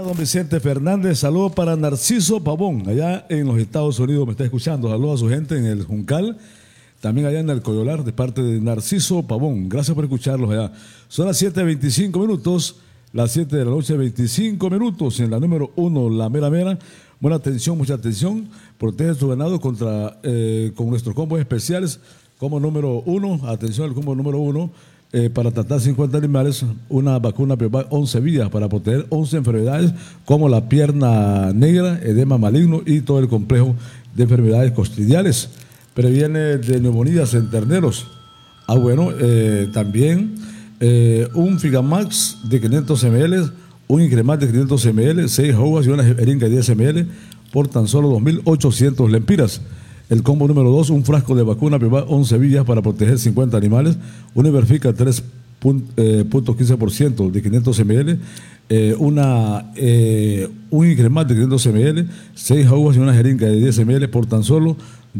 don Vicente Fernández. Saludos para Narciso Pavón, allá en los Estados Unidos, me está escuchando. Saludos a su gente en el Juncal, también allá en el Coyolar, de parte de Narciso Pavón. Gracias por escucharlos allá. Son las 7:25 minutos, las 7 de la noche, 25 minutos, en la número 1, la mera mera. Buena atención, mucha atención. Protege tu ganado contra con nuestros combos especiales. Combo número 1, atención al combo número 1. Para tratar 50 animales, una vacuna Biovac 11 vías para proteger 11 enfermedades como la pierna negra, edema maligno y todo el complejo de enfermedades costillales. Previene de neumonías en terneros. También un Figamax de 500 ml, un Incremat de 500 ml, 6 hojas y una jeringa de 10 ml por tan solo 2.800 lempiras. El combo número 2, un frasco de vacuna Biovac 11 villas para proteger 50 animales, una Iberfica 3.15% de 500 ml, un Incremat de 500 ml, 6 aguas y una jeringa de 10 ml por tan solo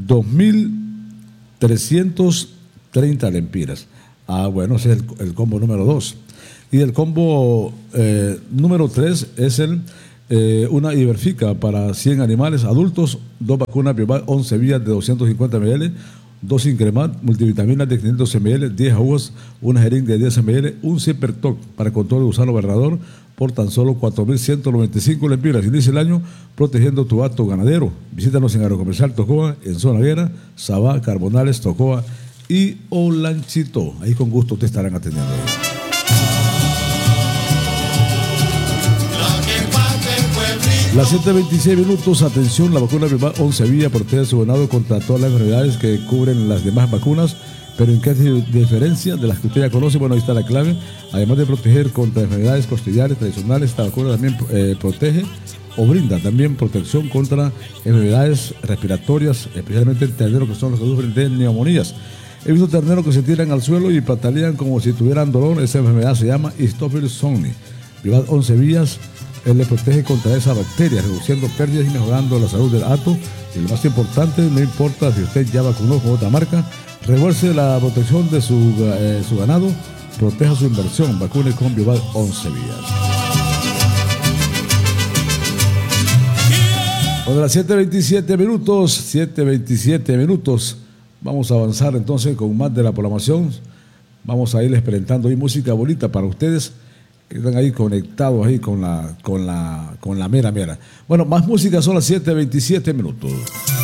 2.330 lempiras. Ese es el combo número 2. Y el combo número 3 es una Iberfica para 100 animales adultos, 2 vacunas Biovac 11 vías de 250 ml, 2 Incremat multivitaminas de 500 ml, 10 aguas, una jeringa de 10 ml, un Zippertoc para control de gusano barredor por tan solo 4.195 lempiras. Inicia el año protegiendo tu acto ganadero. Visítanos en Agrocomercial Tocoa, en Zona Guera, Sabá, Carbonales, Tocoa y Olanchito. Ahí con gusto te estarán atendiendo. Las 7:26 minutos, atención, la vacuna Biovac 11 vías protege a su ganado contra todas las enfermedades que cubren las demás vacunas, pero ¿en qué diferencia de las que usted ya conoce? Bueno, ahí está la clave. Además de proteger contra enfermedades costillares tradicionales, esta vacuna también protege o brinda también protección contra enfermedades respiratorias, especialmente el ternero, que son los que sufren de neumonías. He visto terneros que se tiran al suelo y patalean como si tuvieran dolor. Esa enfermedad se llama Staphylococcus somni. Biovac 11 vías le protege contra esa bacteria, reduciendo pérdidas y mejorando la salud del hato. Y lo más importante, no importa si usted ya vacunó con otra marca, refuerce la protección de su ganado, proteja su inversión, vacune con Biovac 11 vías. Bueno, las 7:27 minutos, vamos a avanzar entonces con más de la programación. Vamos a irles presentando hoy música bonita para ustedes que están ahí conectados ahí con la mera mera. Bueno, más música, son las 7:27 minutos.